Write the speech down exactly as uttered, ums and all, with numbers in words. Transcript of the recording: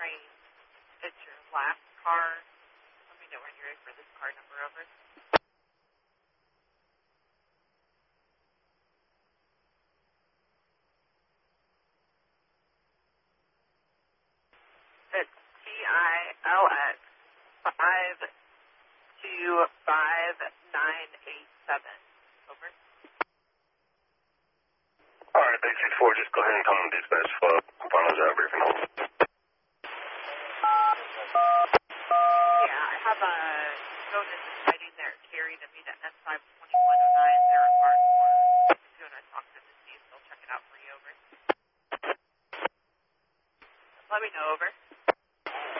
train. It's your last car. Let me know when you're ready for this car number over. It's T I L X five two five nine eight seven. Over. All right, big six four, just go ahead and come on dispatch for final job briefing. Yeah, I have a going into sighting there at Cary to meet at N five twenty-one oh nine there at Ardmore. Doing a talk to them to see if they'll check it out for you, over. Let me know, over.